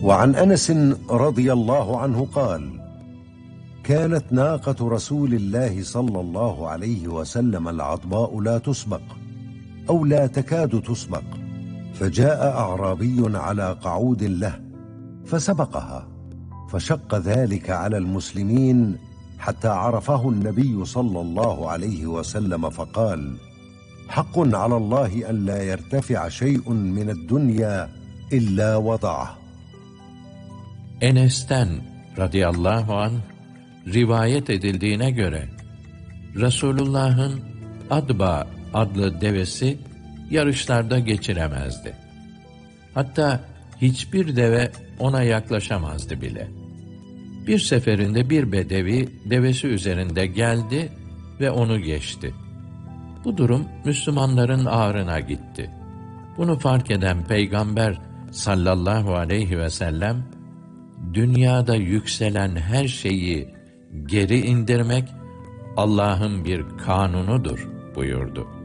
وعن أنس رضي الله عنه قال: كانت ناقة رسول الله صلى الله عليه وسلم العضباء لا تسبق أو لا تكاد تسبق، فجاء أعرابي على قعود له فسبقها، فشق ذلك على المسلمين حتى عرفه النبي صلى الله عليه وسلم فقال: حق على الله أن لا يرتفع شيء من الدنيا إلا وضعه. Enes'ten radıyallahu anh rivayet edildiğine göre Resulullah'ın Adba adlı devesi yarışlarda geçiremezdi. Hatta hiçbir deve ona yaklaşamazdı bile. Bir seferinde bir bedevi devesi üzerinde geldi ve onu geçti. Bu durum Müslümanların ağrına gitti. Bunu fark eden Peygamber sallallahu aleyhi ve sellem, dünyada yükselen her şeyi geri indirmek Allah'ın bir kanunudur buyurdu.